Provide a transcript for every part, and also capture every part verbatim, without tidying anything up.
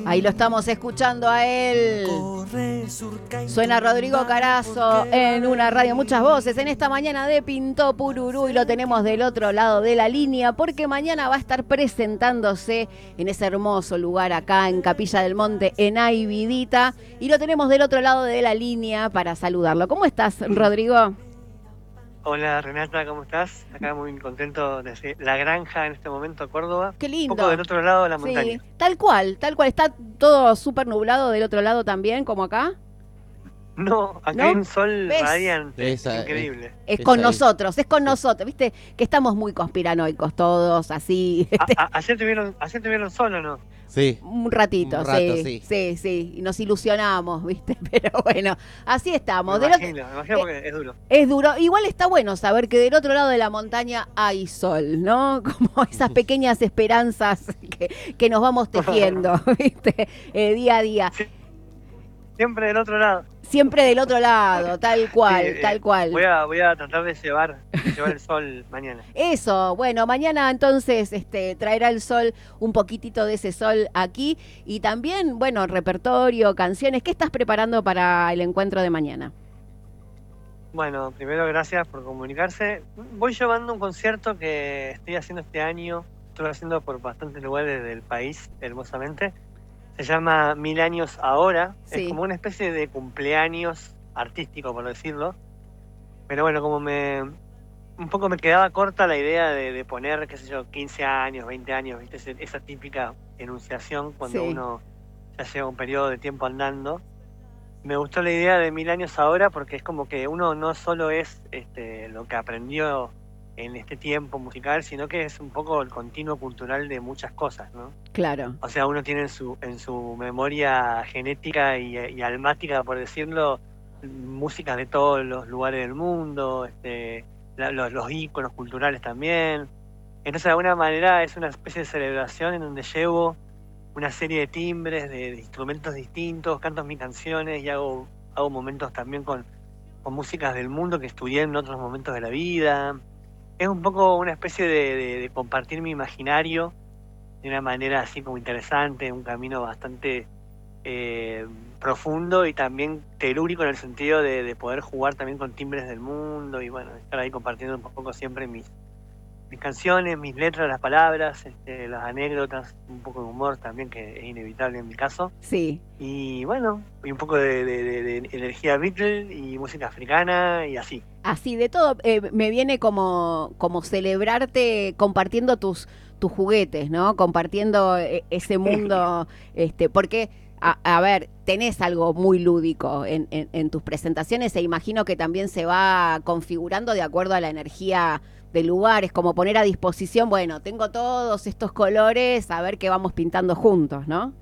Ahí lo estamos escuchando a él. Suena Rodrigo Carazo en una radio, muchas voces en esta mañana de Pintó Pururú, y lo tenemos del otro lado de la línea porque mañana va a estar presentándose en ese hermoso lugar acá en Capilla del Monte, en Ayvidita, y lo tenemos del otro lado de la línea para saludarlo. ¿Cómo estás, Rodrigo? Hola Renata, ¿cómo estás? Acá muy contento desde La Granja en este momento, Córdoba. Qué lindo. Un poco del otro lado de la montaña. Sí, tal cual, tal cual. ¿Está todo súper nublado del otro lado también, como acá? No, acá ¿No? hay un sol ¿Ves? radiante, Esa, increíble. Es Esa con ahí. nosotros, es con Sí. nosotros, ¿viste? Que estamos muy conspiranoicos todos, así. A- a- ¿Ayer tuvieron, ayer tuvieron sol o no? Sí. Un ratito, Un rato, sí, sí. sí, sí, y nos ilusionamos, ¿viste? Pero bueno, así estamos. Me Del otro- imagino, me imagino porque es duro. es duro. Igual está bueno saber que del otro lado de la montaña hay sol, ¿no? Como esas pequeñas esperanzas que, que nos vamos tejiendo, ¿viste? Eh, día a día. Sí. Siempre del otro lado. Siempre del otro lado, tal cual, Sí, eh, tal cual. Voy a, voy a tratar de llevar, de llevar el sol mañana. Eso, bueno, mañana entonces este, traerá el sol, un poquitito de ese sol aquí, y también, bueno, repertorio, canciones. ¿Qué estás preparando para el encuentro de mañana? Bueno, primero gracias por comunicarse. Voy llevando un concierto que estoy haciendo este año, estoy haciendo por bastantes lugares del país, hermosamente. Se llama Mil Años Ahora, Sí. es como una especie de cumpleaños artístico, por decirlo. Pero bueno, como me un poco me quedaba corta la idea de, de poner, qué sé yo, quince años, veinte años, ¿viste? Ese- esa típica enunciación cuando Sí. uno ya lleva un periodo de tiempo andando. Me gustó la idea de Mil Años Ahora porque es como que uno no solo es este, lo que aprendió en este tiempo musical, sino que es un poco el continuo cultural de muchas cosas, ¿no? Claro, O sea, uno tiene en su, en su memoria genética y, y almática, por decirlo, músicas de todos los lugares del mundo, este, la- los, los íconos culturales también. Entonces, de alguna manera, es una especie de celebración en donde llevo una serie de timbres, de, de instrumentos distintos, canto mis canciones y hago, hago momentos también con, con músicas del mundo que estudié en otros momentos de la vida. Es un poco una especie de, de- de compartir mi imaginario de una manera así como interesante, un camino bastante eh, profundo y también telúrico en el sentido de, de poder jugar también con timbres del mundo y bueno, estar ahí compartiendo un poco siempre mis, mis canciones, mis letras, las palabras, este, las anécdotas, un poco de humor también, que es inevitable en mi caso. sí. Y bueno, y un poco de, de- de- de energía Beatle y música africana y así. Así de todo, eh, me viene como, como celebrarte compartiendo tus, tus juguetes, ¿no? Compartiendo eh, ese mundo, este, porque, a, a ver, tenés algo muy lúdico en, en, en tus presentaciones e imagino que también se va configurando de acuerdo a la energía del lugar. Es como poner a disposición, bueno, tengo todos estos colores, a ver qué vamos pintando juntos, ¿no?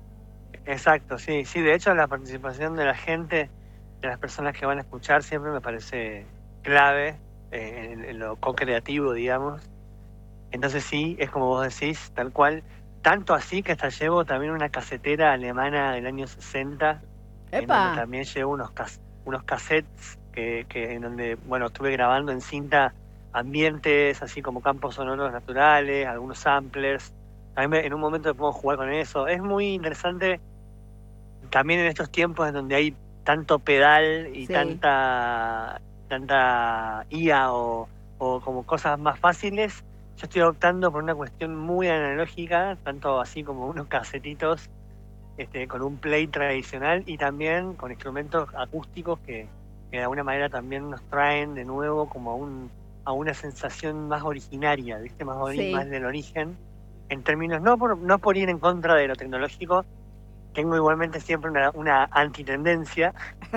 Exacto, sí, sí, de hecho la participación de la gente, de las personas que van a escuchar siempre me parece clave eh, en, en lo co-creativo, digamos. Entonces sí, es como vos decís, tal cual, tanto así que hasta llevo también una casetera alemana del año sesenta, en donde ¡Epa! también llevo unos, cas- unos cassettes que, que en donde, bueno, estuve grabando en cinta ambientes, así como campos sonoros naturales, algunos samplers. También me- en un momento me puedo jugar con eso. Es muy interesante también en estos tiempos en donde hay tanto pedal y Sí. tanta tanta I A o, o como cosas más fáciles. Yo estoy optando por una cuestión muy analógica, tanto así como unos casetitos este, con un play tradicional y también con instrumentos acústicos que, que de alguna manera también nos traen de nuevo como a, un, a una sensación más originaria, ¿viste? Más, ori- Sí. más del origen, en términos, no por, no por ir en contra de lo tecnológico, tengo igualmente siempre una, una antitendencia,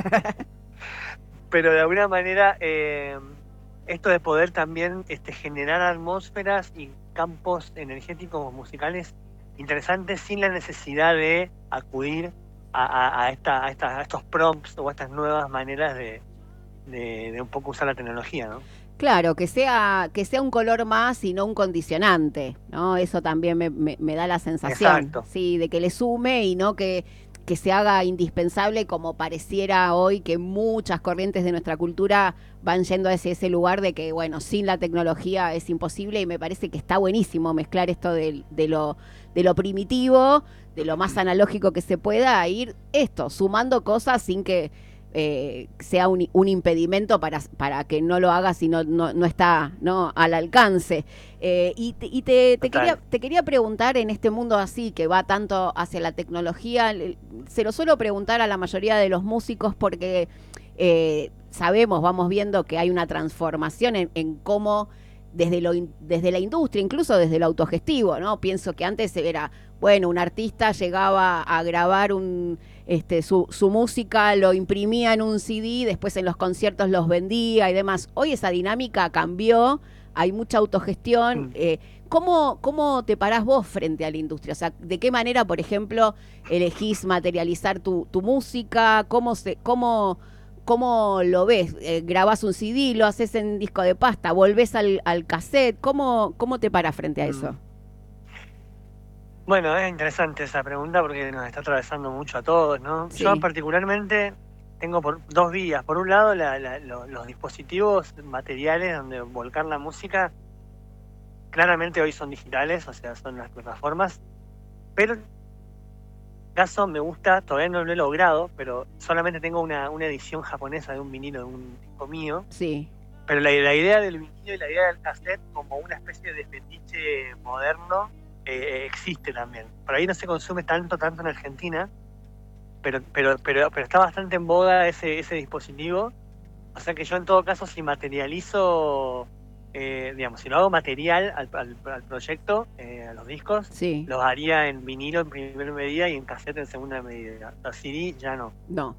pero de alguna manera eh, esto de poder también este, generar atmósferas y campos energéticos musicales interesantes sin la necesidad de acudir a, a, a, esta, a, esta, a estos prompts o a estas nuevas maneras de, de, de un poco usar la tecnología, ¿no? Claro, que sea, que sea un color más y no un condicionante, ¿no? Eso también me, me, me da la sensación, Exacto. sí, de que le sume y no que, que se haga indispensable, como pareciera hoy que muchas corrientes de nuestra cultura van yendo a ese, ese lugar de que, bueno, sin la tecnología es imposible, y me parece que está buenísimo mezclar esto de, de, lo, de lo primitivo, de lo más analógico que se pueda, a ir esto, sumando cosas sin que eh, sea un, un impedimento para, para que no lo hagas si no, no, no está, ¿no?, al alcance. Eh, y te, y te, te, quería, te quería preguntar, en este mundo así que va tanto hacia la tecnología, se lo suelo preguntar a la mayoría de los músicos porque eh, sabemos, vamos viendo que hay una transformación en, en cómo desde, lo, desde la industria, incluso desde lo autogestivo, ¿no? Pienso que antes era, bueno, un artista llegaba a grabar un, este, su, su música, lo imprimía en un C D, después en los conciertos los vendía y demás. Hoy esa dinámica cambió, hay mucha autogestión. Mm. Eh, ¿cómo, ¿Cómo te parás vos frente a la industria? O sea, ¿de qué manera, por ejemplo, elegís materializar tu, tu música? ¿Cómo se, cómo, cómo lo ves? Eh, ¿Grabás un C D, lo haces en disco de pasta, volvés al, al cassette? ¿Cómo, ¿Cómo te parás frente a eso? Mm. Bueno, es interesante esa pregunta porque nos está atravesando mucho a todos, ¿no? Sí. Yo particularmente tengo por dos vías. Por un lado, la, la, lo, los dispositivos materiales donde volcar la música, claramente hoy son digitales, o sea, son las plataformas, pero en este caso me gusta, todavía no lo he logrado, pero solamente tengo una, una edición japonesa de un vinilo, de un disco mío. Sí. Pero la, la idea del vinilo y la idea del cassette como una especie de fetiche moderno eh, existe también. Por ahí no se consume tanto, tanto en Argentina, pero, pero, pero, pero está bastante en boga ese, ese dispositivo. O sea que yo en todo caso, si materializo, eh, digamos, si lo hago material al, al, al proyecto, eh, a los discos, sí, los haría en vinilo en primera medida y en cassette en segunda medida. Los C D ya no. No.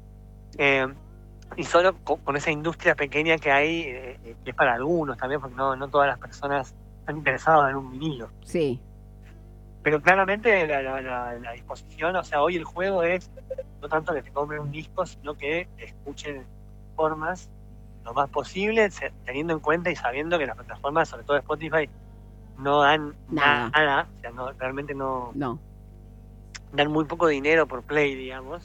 Eh, y solo con, con esa industria pequeña que hay, eh, que es para algunos también, porque no, no todas las personas están interesadas en un vinilo. Sí. Pero claramente la, la, la, la disposición, o sea, hoy el juego es no tanto que te compren un disco, sino que escuchen formas lo más posible, teniendo en cuenta y sabiendo que las plataformas, sobre todo Spotify, no dan nada, nada, o sea, no, realmente no, no dan muy poco dinero por play, digamos.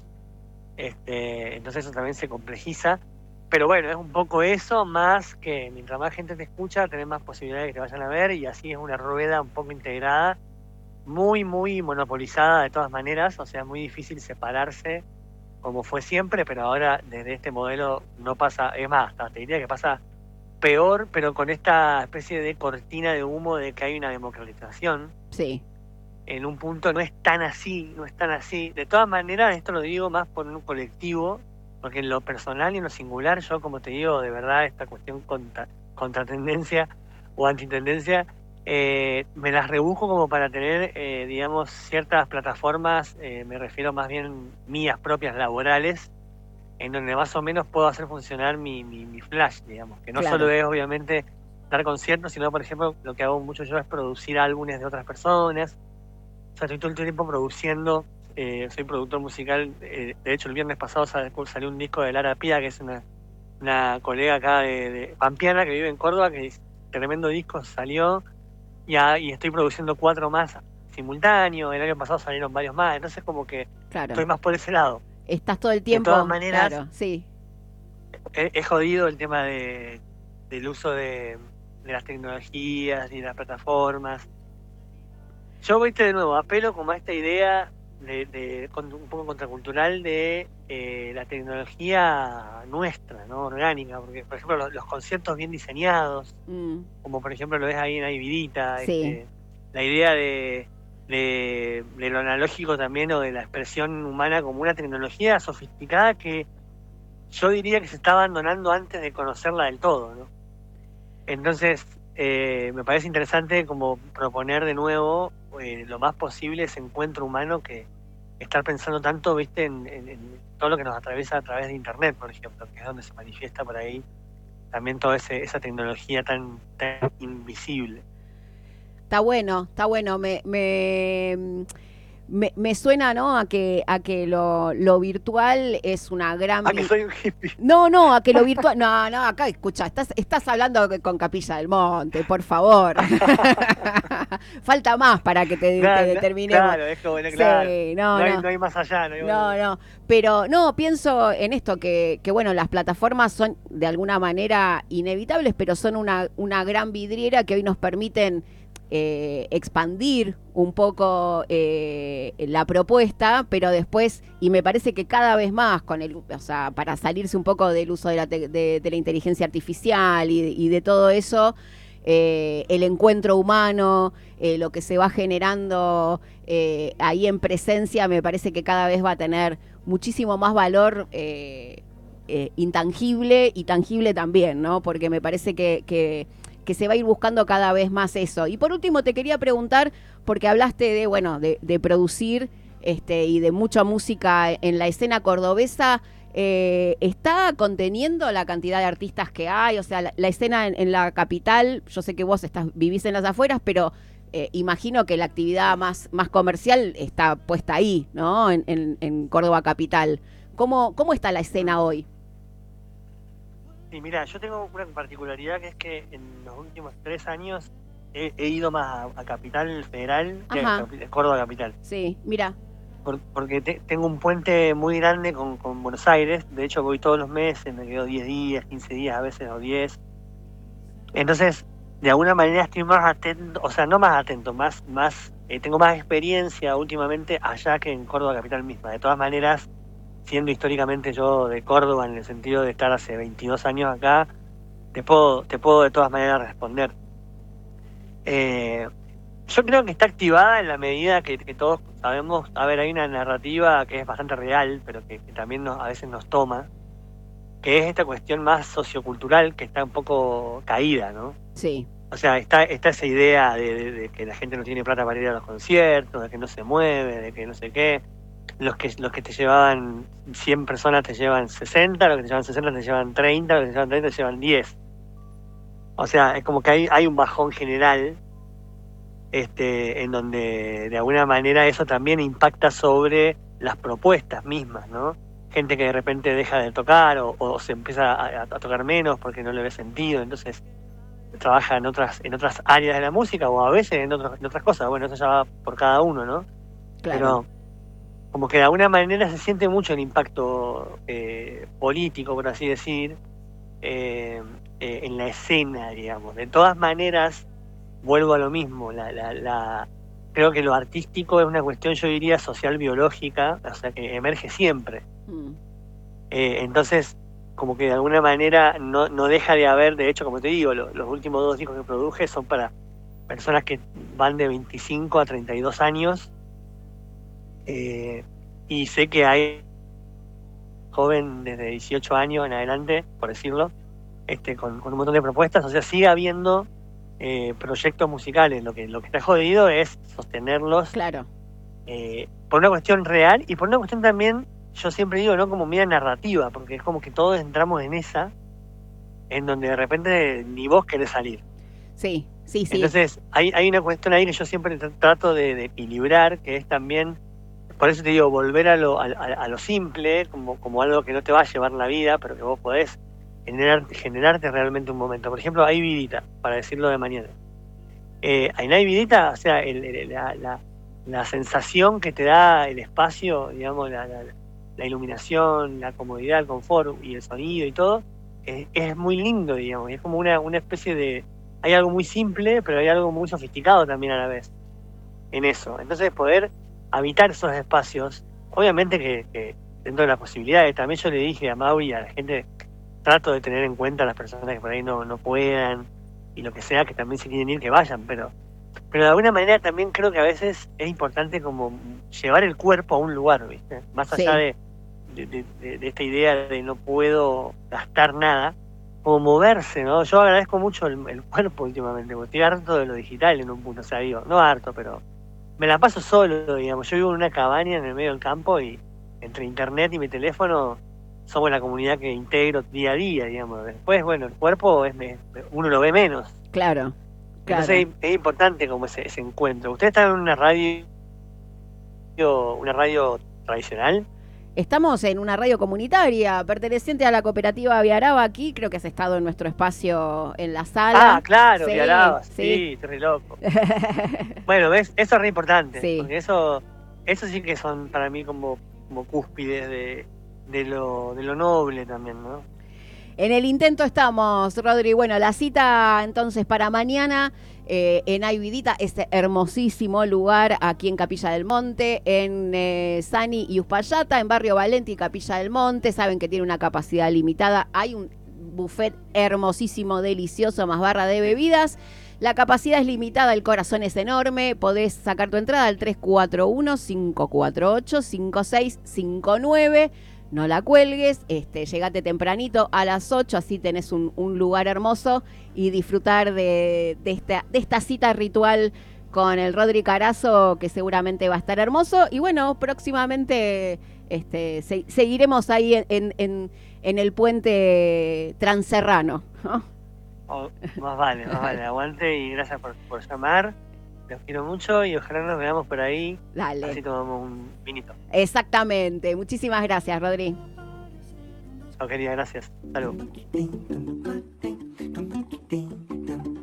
Este, entonces eso también se complejiza. Pero bueno, es un poco eso, más que mientras más gente te escucha, tenés más posibilidades de que te vayan a ver, y así es una rueda un poco integrada, muy, muy monopolizada de todas maneras, o sea, muy difícil separarse como fue siempre, pero ahora desde este modelo no pasa, es más, hasta te diría que pasa peor, pero con esta especie de cortina de humo de que hay una democratización. Sí. En un punto no es tan así, no es tan así. De todas maneras, esto lo digo más por un colectivo, porque en lo personal y en lo singular, yo, como te digo, de verdad, esta cuestión contra, contratendencia o antitendencia, eh, me las rebusco como para tener, eh, digamos, ciertas plataformas, eh, me refiero más bien mías propias laborales, en donde más o menos puedo hacer funcionar mi, mi, mi flash, digamos, que no Claro. solo es obviamente dar conciertos, sino, por ejemplo, lo que hago mucho yo es producir álbumes de otras personas. O sea, estoy todo el tiempo produciendo, eh, soy productor musical. Eh, de hecho, el viernes pasado salió un disco de Lara Pía, que es una, una colega acá de, de Pampiana, que vive en Córdoba, que es tremendo disco, salió, y, a, y estoy produciendo cuatro más simultáneos. El año pasado salieron varios más, entonces como que claro. estoy más por ese lado. Estás todo el tiempo, de todas maneras, claro, sí. He, he jodido el tema de, del uso de, de las tecnologías y las plataformas. Yo, viste, de nuevo, apelo como a esta idea de, de un poco contracultural de eh, la tecnología nuestra, ¿no? Orgánica, porque, por ejemplo, los, los conciertos bien diseñados, mm. como por ejemplo lo ves ahí en Aibidita, sí. este, la idea de, de, de lo analógico también, o de la expresión humana como una tecnología sofisticada que yo diría que se está abandonando antes de conocerla del todo, ¿no? Entonces, eh, me parece interesante como proponer de nuevo eh, lo más posible ese encuentro humano, que estar pensando tanto, viste, en, en, en todo lo que nos atraviesa a través de Internet, por ejemplo, que es donde se manifiesta por ahí también toda ese, esa tecnología tan, tan invisible. Está bueno, está bueno. Me, me, Me, me suena, ¿no? A que, a que lo, lo virtual es una gran... Ah, que vi- soy un hippie. No, no, a que lo virtual... No, no, acá, escucha, estás, estás hablando con Capilla del Monte, por favor. Falta más para que te, te Nada, na- determinemos. claro, es como, bueno, claro. Sí, No no, hay, no. no hay más allá, no hay más No, allá. no, pero no, pienso en esto, que, que bueno, las plataformas son de alguna manera inevitables, pero son una, una gran vidriera que hoy nos permiten eh, expandir un poco eh, la propuesta, pero después, y me parece que cada vez más, con el, o sea, para salirse un poco del uso de la, te- de, de la inteligencia artificial y, y de todo eso, eh, el encuentro humano, eh, lo que se va generando eh, ahí en presencia, me parece que cada vez va a tener muchísimo más valor eh, eh, intangible y tangible también, ¿no? Porque me parece que, que, que se va a ir buscando cada vez más eso. Y por último te quería preguntar, porque hablaste de, bueno, de, de producir este, y de mucha música en la escena cordobesa. Eh, ¿Está conteniendo la cantidad de artistas que hay? O sea, la, la escena en, en la capital, yo sé que vos estás, vivís en las afueras, pero eh, imagino que la actividad más, más comercial está puesta ahí, ¿no? En, en, en Córdoba capital. ¿Cómo, ¿Cómo está la escena hoy? Sí, mira, yo tengo una particularidad que es que en los últimos tres años he, he ido más a, a Capital Federal que a, Ajá, Capi- Córdoba Capital. sí, mira, Por- porque te- tengo un puente muy grande con, con Buenos Aires. De hecho, voy todos los meses, me quedo diez días, quince días a veces, o diez. Entonces, de alguna manera estoy más atento, o sea, no más atento, más, más, eh, tengo más experiencia últimamente allá que en Córdoba Capital misma. De todas maneras, siendo históricamente yo de Córdoba, en el sentido de estar hace veintidós años acá, te puedo, te puedo de todas maneras responder. Eh, yo creo que está activada en la medida que, que todos sabemos. A ver, hay una narrativa que es bastante real, pero que, que también nos, a veces nos toma, que es esta cuestión más sociocultural que está un poco caída, ¿no? sí, O sea, está, está esa idea de, de- de que la gente no tiene plata para ir a los conciertos, de que no se mueve, de que no sé qué. Los que, los que te llevaban cien personas te llevan sesenta, los que te llevan sesenta te llevan treinta, los que te llevan treinta te llevan diez. O sea, es como que hay, hay un bajón general, este, en donde de alguna manera eso también impacta sobre las propuestas mismas, ¿no? Gente que de repente deja de tocar o, o se empieza a, a tocar menos porque no le ve sentido, entonces trabaja en otras, en otras áreas de la música o a veces en, otros, en otras cosas. Bueno, eso ya va por cada uno, ¿no? claro. Pero como que de alguna manera se siente mucho el impacto eh, político, por así decir, eh, eh, en la escena, digamos. De todas maneras, vuelvo a lo mismo. La, la, la, creo que lo artístico es una cuestión, yo diría, social biológica, o sea, que emerge siempre. Mm, Eh, entonces, como que de alguna manera no, no deja de haber, de hecho, como te digo, lo- los últimos dos discos que produje son para personas que van de veinticinco a treinta y dos años. eh, y sé que hay joven desde dieciocho años en adelante, por decirlo, este, con, con un montón de propuestas. O sea, sigue habiendo eh, proyectos musicales. Lo que, lo que está jodido es sostenerlos claro, eh, por una cuestión real y por una cuestión también, yo siempre digo, ¿no? Como media narrativa, porque es como que todos entramos en esa, en donde de repente ni vos querés salir. sí, sí, sí, Entonces, hay, hay una cuestión ahí que yo siempre tr- trato de, de equilibrar, que es también, por eso te digo, volver a lo, a, a- a lo simple, como, como algo que no te va a llevar la vida, pero que vos podés generar, generarte realmente un momento. Por ejemplo, hay vidita, para decirlo de mañana. Eh, en hay vidita, o sea, el- el- la, la- la sensación que te da el espacio, digamos, la, la- la iluminación, la comodidad, el confort y el sonido y todo, es, es muy lindo, digamos. Es como una, una especie de... Hay algo muy simple, pero hay algo muy sofisticado también a la vez en eso. Entonces, poder habitar esos espacios, obviamente que, que dentro de las posibilidades, también yo le dije a Mauri y a la gente, trato de tener en cuenta a las personas que por ahí no, no puedan y lo que sea, que también se quieren ir, que vayan, pero pero de alguna manera también creo que a veces es importante como llevar el cuerpo a un lugar, ¿viste? Más allá sí, de, de, de- de- de esta idea de no puedo gastar nada, como moverse, ¿no? Yo agradezco mucho el, el cuerpo últimamente, porque estoy harto de lo digital en un punto, o sea, digo, no harto, pero me la paso solo, digamos. Yo vivo en una cabaña en el medio del campo y entre internet y mi teléfono somos la comunidad que integro día a día, digamos. Después, bueno, el cuerpo es me- uno lo ve menos. claro, claro. Entonces es, es importante como ese, ese encuentro. Ustedes están en una radio una radio tradicional? Estamos en una radio comunitaria perteneciente a la cooperativa Viaraba aquí, creo que has estado en nuestro espacio en la sala. Ah, claro, sí, Viaraba, sí, sí, estoy re loco. Bueno, ¿ves? Eso es re importante, sí. Porque eso, eso sí que son para mí como, como cúspides de, de, lo, de lo noble también, ¿no? En el intento estamos, Rodri. Bueno, la cita entonces para mañana eh, en Ayvidita, este hermosísimo lugar aquí en Capilla del Monte, en eh, Sani y Uspallata, en Barrio Valenti y Capilla del Monte. Saben que tiene una capacidad limitada. Hay un buffet hermosísimo, delicioso, más barra de bebidas. La capacidad es limitada, el corazón es enorme. Podés sacar tu entrada al tres cuatro uno, cinco cuatro ocho, cinco seis cinco nueve. No la cuelgues, este, llegate tempranito a las ocho, así tenés un, un lugar hermoso y disfrutar de, de, esta, de esta cita ritual con el Rodri Carazo, que seguramente va a estar hermoso. Y bueno, próximamente este, se, seguiremos ahí en, en, en el puente transerrano, ¿no? Oh, más vale, más vale, aguante y gracias por, por llamar. Los quiero mucho y ojalá nos veamos por ahí. Dale. Así tomamos un vinito. Exactamente. Muchísimas gracias, Rodri. Chao, querida, gracias. Salud.